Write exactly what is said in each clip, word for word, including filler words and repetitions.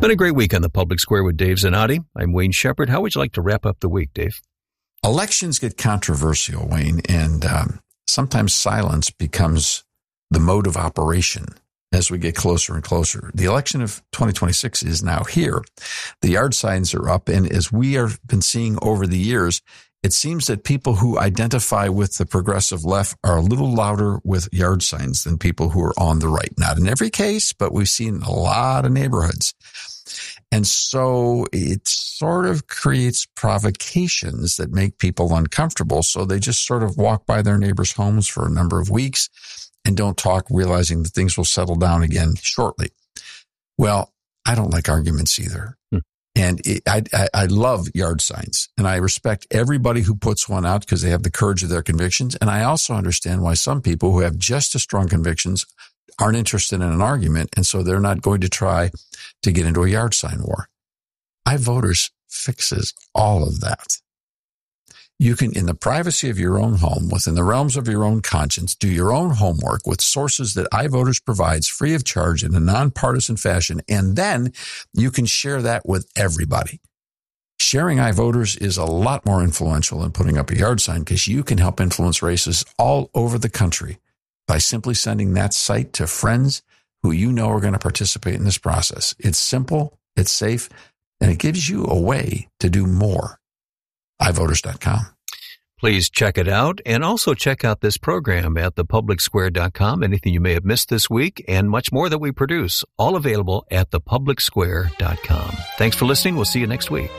Been a great week on the Public Square with Dave Zanotti. I'm Wayne Shepherd. How would you like to wrap up the week, Dave? Elections get controversial, Wayne, and um, sometimes silence becomes the mode of operation as we get closer and closer. The election of twenty twenty-six is now here. The yard signs are up, and as we have been seeing over the years, it seems that people who identify with the progressive left are a little louder with yard signs than people who are on the right. Not in every case, but we've seen a lot of neighborhoods. And so it sort of creates provocations that make people uncomfortable. So they just sort of walk by their neighbors' homes for a number of weeks and don't talk, realizing that things will settle down again shortly. Well, I don't like arguments either. Hmm. And it, I, I, I love yard signs, and I respect everybody who puts one out because they have the courage of their convictions. And I also understand why some people who have just as strong convictions aren't interested in an argument, and so they're not going to try to get into a yard sign war. iVoters fixes all of that. You can, in the privacy of your own home, within the realms of your own conscience, do your own homework with sources that iVoters provides free of charge in a nonpartisan fashion, and then you can share that with everybody. Sharing iVoters is a lot more influential than putting up a yard sign because you can help influence races all over the country by simply sending that site to friends who you know are going to participate in this process. It's simple, it's safe, and it gives you a way to do more. i voters dot com. Please check it out, and also check out this program at the public square dot com. Anything you may have missed this week and much more that we produce, all available at the public square dot com. Thanks for listening. We'll see you next week.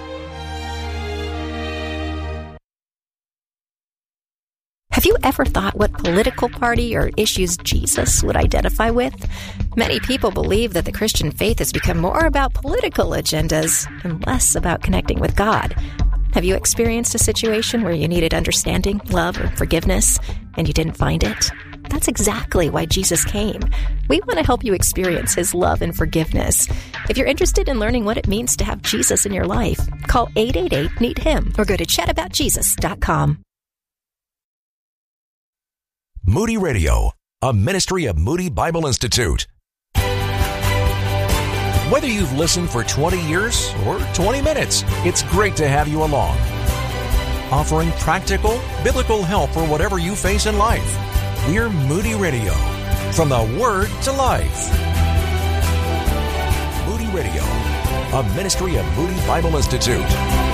Have you ever thought what political party or issues Jesus would identify with? Many people believe that the Christian faith has become more about political agendas and less about connecting with God. Have you experienced a situation where you needed understanding, love, or forgiveness, and you didn't find it? That's exactly why Jesus came. We want to help you experience His love and forgiveness. If you're interested in learning what it means to have Jesus in your life, call eight eight eight, meet him or go to chat about jesus dot com. Moody Radio, a ministry of Moody Bible Institute. Whether you've listened for twenty years or twenty minutes, it's great to have you along. Offering practical, biblical help for whatever you face in life. We're Moody Radio, from the Word to Life. Moody Radio, a ministry of Moody Bible Institute.